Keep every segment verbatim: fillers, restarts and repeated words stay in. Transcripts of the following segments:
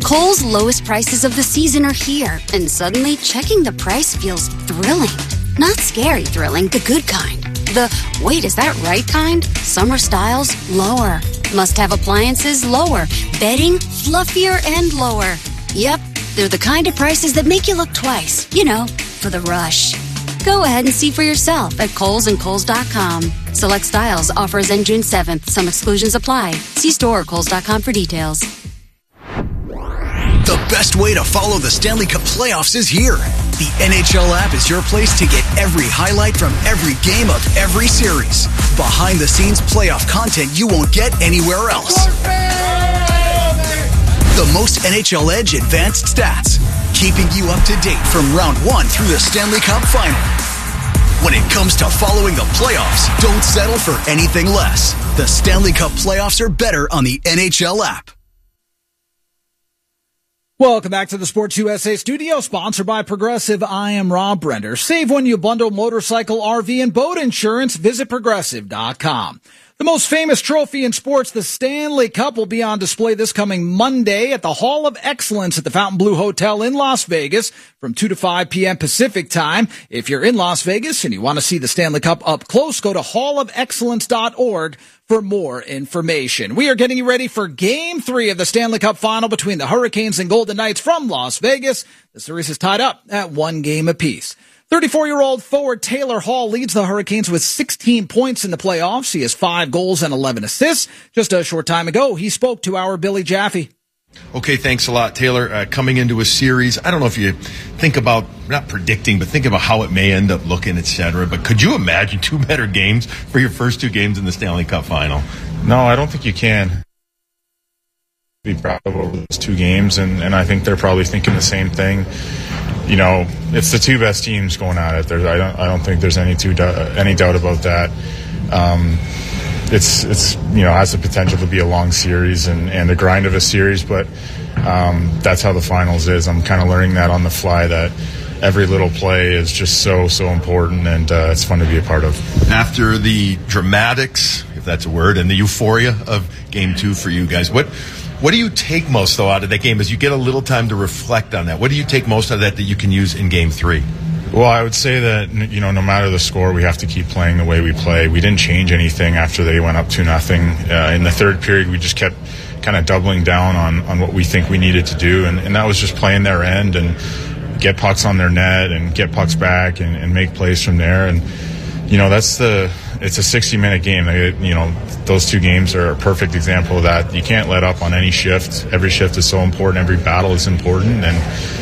Kohl's lowest prices of the season are here, and suddenly checking the price feels thrilling. Not scary thrilling, the good kind. The, wait, is that right kind? Summer styles, lower. Must-have appliances, lower. Bedding, fluffier and lower. Yep, they're the kind of prices that make you look twice. You know, for the rush. Go ahead and see for yourself at Kohl's and Kohl's dot com. Select styles, offers end June seventh. Some exclusions apply. See store or Kohl's dot com for details. The best way to follow the Stanley Cup playoffs is here. The N H L app is your place to get every highlight from every game of every series. Behind-the-scenes playoff content you won't get anywhere else. The most N H L Edge advanced stats, keeping you up to date from round one through the Stanley Cup final. When it comes to following the playoffs, don't settle for anything less. The Stanley Cup playoffs are better on the N H L app. Welcome back to the Sports U S A studio, sponsored by Progressive. I am Rob Brender. Save when you bundle motorcycle, R V, and boat insurance. Visit Progressive dot com. The most famous trophy in sports, the Stanley Cup, will be on display this coming Monday at the Hall of Excellence at the Fontainebleau Hotel in Las Vegas from two to five p.m. Pacific time. If you're in Las Vegas and you want to see the Stanley Cup up close, go to hall of excellence dot org for more information. We are getting ready for Game three of the Stanley Cup Final between the Hurricanes and Golden Knights from Las Vegas. The series is tied up at one game apiece. thirty-four-year-old forward Taylor Hall leads the Hurricanes with sixteen points in the playoffs. He has five goals and eleven assists. Just a short time ago, he spoke to our Billy Jaffe. Okay, thanks a lot, Taylor. Uh, coming into a series, I don't know if you think about, not predicting, but think about how it may end up looking, et cetera. But could you imagine two better games for your first two games in the Stanley Cup Final? No, I don't think you can. Be proud of those two games, and, and I think they're probably thinking the same thing. You know, it's the two best teams going at it. There's, I don't, I don't think there's any two, any doubt about that. Um, it's, it's, you know, has the potential to be a long series and, and a grind of a series, but um, that's how the finals is. I'm kind of learning that on the fly, that every little play is just so, so important, and uh, it's fun to be a part of. After the dramatics, if that's a word, and the euphoria of Game Two for you guys, what? What do you take most, though, out of that game as you get a little time to reflect on that? What do you take most out of that that you can use in Game three? Well, I would say that, you know, no matter the score, we have to keep playing the way we play. We didn't change anything after they went up two nothing. Uh, in the third period, we just kept kind of doubling down on, on what we think we needed to do, and, and that was just playing their end and get pucks on their net and get pucks back and, and make plays from there. And, you know, that's the it's a sixty-minute game. You know, those two games are a perfect example of that. You can't let up on any shift. Every shift is so important. Every battle is important, and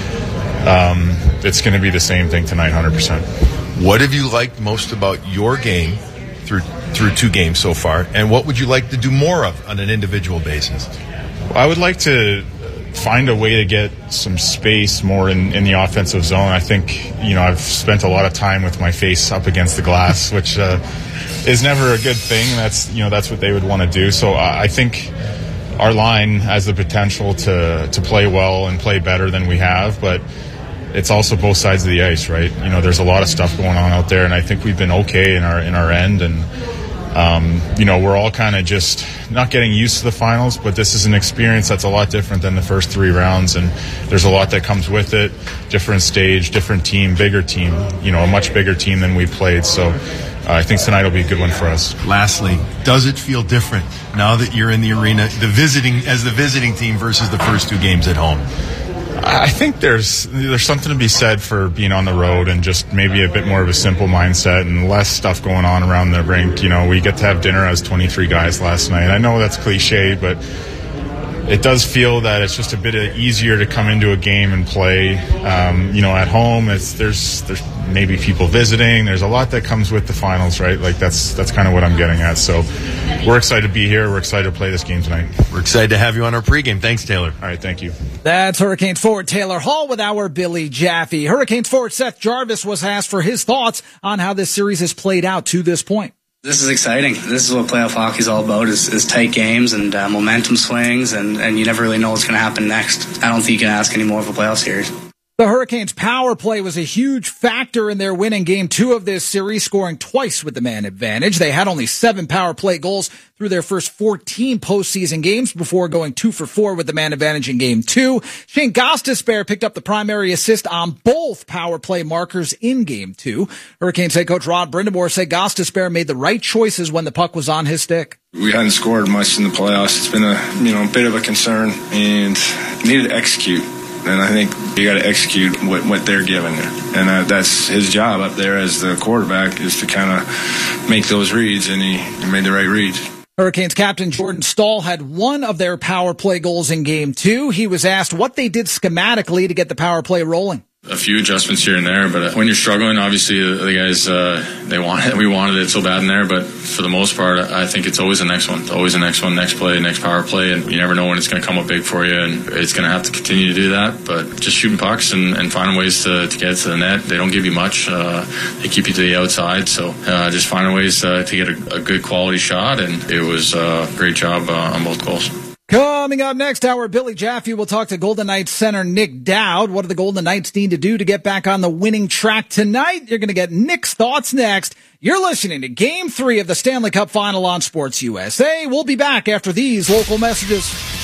um, it's going to be the same thing tonight, one hundred percent. What have you liked most about your game through through two games so far, and what would you like to do more of on an individual basis? Well, I would like to find a way to get some space more in, in the offensive zone. I think, you know, I've spent a lot of time with my face up against the glass, which uh, is never a good thing. That's, you know, that's what they would want to do. So uh, I think our line has the potential to, to play well and play better than we have, but it's also both sides of the ice, right? You know, there's a lot of stuff going on out there, and I think we've been okay in our in our end, and Um, you know, we're all kind of just not getting used to the finals, but this is an experience that's a lot different than the first three rounds, and there's a lot that comes with it. Different stage, different team, bigger team, you know, a much bigger team than we played. So uh, I think tonight will be a good one for us. Lastly, does it feel different now that you're in the arena, the visiting as the visiting team versus the first two games at home? I think there's there's something to be said for being on the road and just maybe a bit more of a simple mindset and less stuff going on around the rink. You know, we get to have dinner as twenty-three guys last night. I know that's cliche, but it does feel that it's just a bit easier to come into a game and play. Um, you know, at home, it's, there's there's maybe people visiting. There's a lot that comes with the finals, right? Like that's that's kind of what I'm getting at. So we're excited to be here. We're excited to play this game tonight. We're excited to have you on our pregame. Thanks, Taylor. All right, thank you. That's Hurricanes forward Taylor Hall with our Billy Jaffe. Hurricanes forward Seth Jarvis was asked for his thoughts on how this series has played out to this point. This is exciting. This is what playoff hockey is all about, is, is tight games and uh, momentum swings, and, and you never really know what's going to happen next. I don't think you can ask any more of a playoff series. The Hurricanes' power play was a huge factor in their win in game two of this series, scoring twice with the man advantage. They had only seven power play goals through their first fourteen postseason games before going two for four with the man advantage in game two. Shane Gostisbehere picked up the primary assist on both power play markers in game two. Hurricanes head coach Rod Brind'Amour said Gostisbehere made the right choices when the puck was on his stick. We hadn't scored much in the playoffs. It's been a, you know, a bit of a concern and needed to execute. And I think you got to execute what, what they're giving you. And uh, that's his job up there as the quarterback, is to kind of make those reads, and he, he made the right reads. Hurricanes captain Jordan Staal had one of their power play goals in game two. He was asked what they did schematically to get the power play rolling. A few adjustments here and there, but when you're struggling, obviously the guys, uh, they want it. We wanted it so bad in there, but for the most part, I think it's always the next one. It's always the next one, next play, next power play, and you never know when it's going to come up big for you, and it's going to have to continue to do that. But just shooting pucks and, and finding ways to, to get to the net. They don't give you much. Uh, they keep you to the outside, so uh, just finding ways uh, to get a, a good quality shot, and it was a great job uh, on both goals. Coming up next hour, Billy Jaffe will talk to Golden Knights center Nick Dowd. What do the Golden Knights need to do to get back on the winning track tonight? You're going to get Nick's thoughts next. You're listening to Game three of the Stanley Cup Final on Sports U S A. We'll be back after these local messages.